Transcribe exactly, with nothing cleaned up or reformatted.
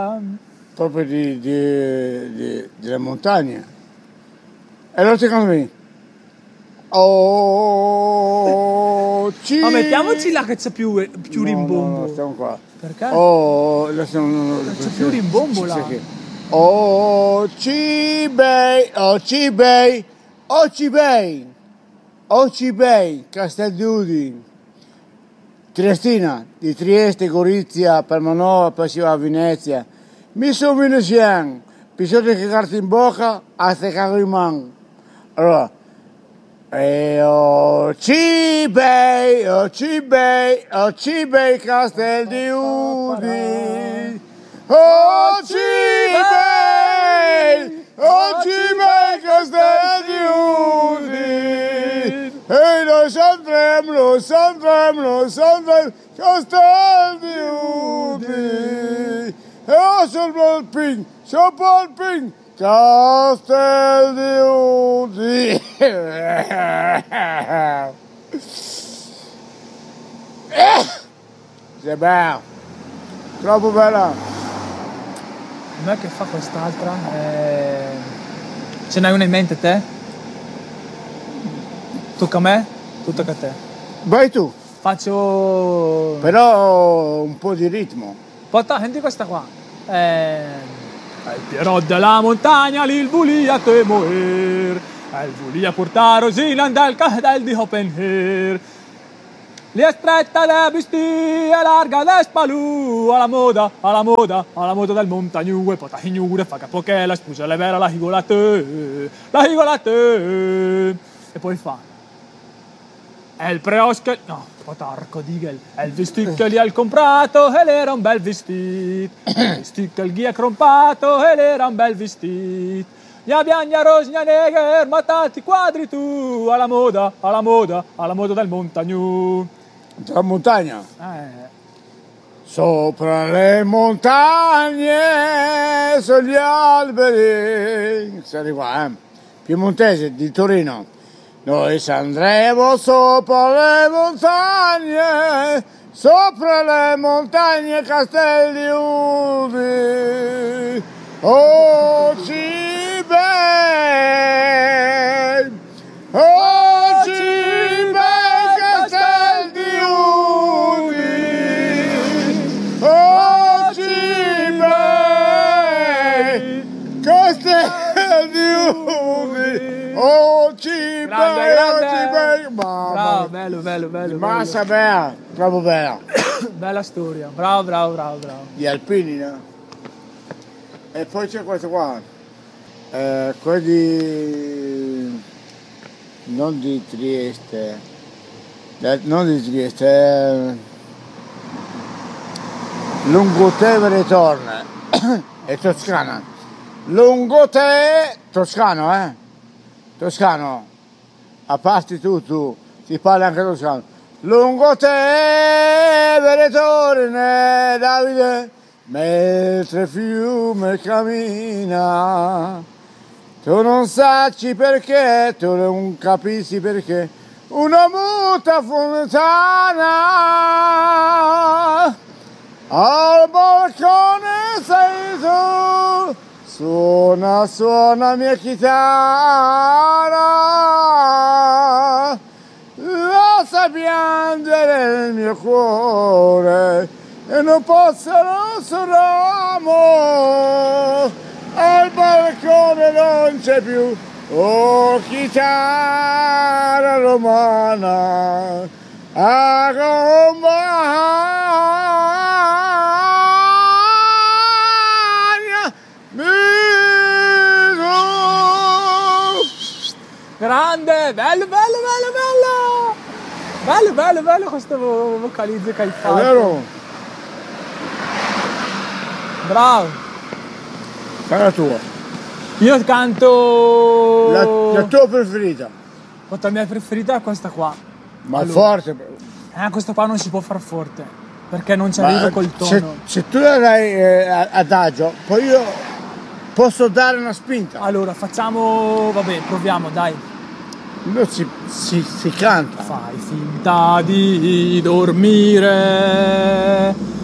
proprio di, di, di, delle montagne. E allora secondo me, oh, ci... Ma mettiamoci là che c'è più, più no, rimbombo. No, no, stiamo qua. Perché? Oh, adesso non, non, c'è più rimbombo là. Oh, Cibei, oh, Cibei, oh, Cibei, oh, Cibei, Casteldudi, Triestina, di Trieste, Gorizia, Palmanova, poi si va a Venezia. Mi sono veneziano, bisogna che carta in bocca, a te cago in mano. Allora, e oh, Cibei, oh, Cibei, oh, Cibei, Casteldudi. Oh, Cibei, oh, Cibei, Casteldudi. E lo santrem, lo santrem, lo santrem, Casteldudi. E oh, sul Polping, sul Polping, Casteldudi. È bello, troppo bella. Com'è che fa quest'altra? Eh... Ce n'hai una in mente te? Tocca a me? Tu tocca a te. Vai tu. Faccio... Però un po' di ritmo. Porta, senti questa qua. Eh... El Pierrot della montagna, il volia te morir. El volia portar Rosiland del castel di Hoppenheer. Li è stretta le bestie, larga le spalù, alla moda, alla moda, alla moda del montagnu, e poi tagliure, fa capo che la spusa le vera, la higola te, la higola te. E poi fa. È il preosche, no, potarco digel, è il vestito che gli ha comprato, ed era un bel vestito. Il vestito che gli ha comprato, ed era un bel vestito. Gna biagna rosnia neger, ma tanti quadri tu, alla moda, alla moda, alla moda del montagnu. Della montagna? Eh. Sopra le montagne, sugli alberi. Si arriva, eh? Piemontese di Torino. Noi andremo sopra le montagne, sopra le montagne Casteldudi. Oh, Cibei, oh, Cibei, Casteldudi, oh, Cibei, Casteldudi, oh, Cibei, Grande, oh, grande. Cibei. Mamma. Bravo, bello, bello, bello. Massa bella, proprio bella. Bella storia, bravo, bravo, bravo, bravo. Gli alpini, no? E poi c'è questo qua, eh, quelli non di Trieste, eh, non di Trieste, eh, Lungotevere Torne, è toscana. Lungote, toscano, eh? Toscano, a parte tu, tu, si parla anche toscano. Lungotevere Torne, Davide. Mentre il fiume cammina, tu non sacci perché, tu non capisci perché, una muta fontana, al balcone sei tu, suona, suona mia chitarra, lascia piangere il mio cuore, e non possono ramo, al balcone non c'è più, oh chitarra romana, a compagna Grande, bello, bello, bello, bello. Bello, bello, bello questo vocalizzo che hai fatto. È vero? Bravo. Fai la tua. Io canto... La, la tua preferita. La mia preferita è questa qua. Ma allora. Forte. Eh, questo qua non si può far forte. Perché non ci arriva col tono. Se, se tu la dai eh, adagio, poi io posso dare una spinta. Allora, facciamo... Vabbè, proviamo, dai. No, si, si, si canta. Fai finta di dormire.